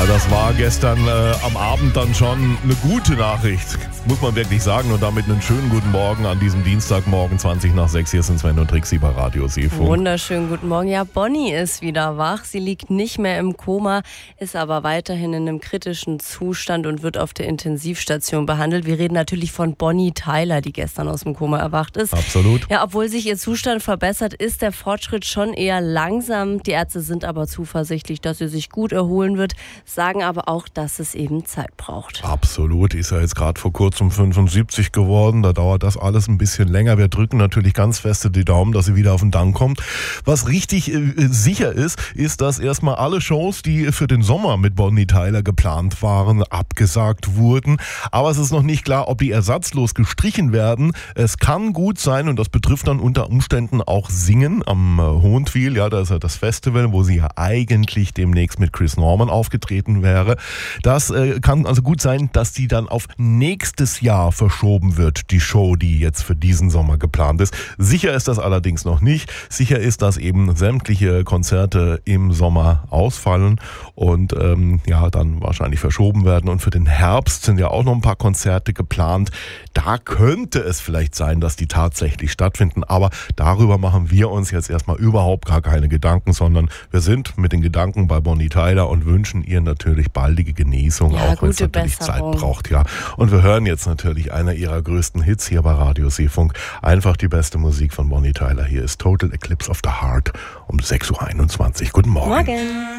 Das war gestern am Abend dann schon eine gute Nachricht, muss man wirklich sagen. Und damit einen schönen guten Morgen an diesem Dienstagmorgen 20:20. Hier sind Sven und Trixi bei Radio Seefunk. Wunderschönen guten Morgen. Ja, Bonnie ist wieder wach. Sie liegt nicht mehr im Koma, ist aber weiterhin in einem kritischen Zustand und wird auf der Intensivstation behandelt. Wir reden natürlich von Bonnie Tyler, die gestern aus dem Koma erwacht ist. Absolut. Ja, obwohl sich ihr Zustand verbessert, ist der Fortschritt schon eher langsam. Die Ärzte sind aber zuversichtlich, dass sie sich gut erholen wird, sagen aber auch, dass es eben Zeit braucht. Absolut, ist ja jetzt gerade vor kurzem 75 geworden, da dauert das alles ein bisschen länger. Wir drücken natürlich ganz feste die Daumen, dass sie wieder auf den Dank kommt. Was richtig sicher ist, dass erstmal alle Shows, die für den Sommer mit Bonnie Tyler geplant waren, abgesagt wurden. Aber es ist noch nicht klar, ob die ersatzlos gestrichen werden. Es kann gut sein, und das betrifft dann unter Umständen auch Singen am Hohentwiel. Ja, da ist ja das Festival, wo sie ja eigentlich demnächst mit Chris Norman aufgetreten wäre. Das kann also gut sein, dass die dann auf nächstes Jahr verschoben wird, die Show, die jetzt für diesen Sommer geplant ist. Sicher ist das allerdings noch nicht. Sicher ist, dass eben sämtliche Konzerte im Sommer ausfallen und dann wahrscheinlich verschoben werden. Und für den Herbst sind ja auch noch ein paar Konzerte geplant. Da könnte es vielleicht sein, dass die tatsächlich stattfinden. Aber darüber machen wir uns jetzt erstmal überhaupt gar keine Gedanken, sondern wir sind mit den Gedanken bei Bonnie Tyler und wünschen ihr natürlich baldige Genesung, ja, auch wenn es natürlich Zeit braucht. Ja. Und wir hören jetzt natürlich einer ihrer größten Hits hier bei Radio Seefunk. Einfach die beste Musik von Bonnie Tyler. Hier ist Total Eclipse of the Heart um 6:21 Uhr. Guten Morgen. Morgen.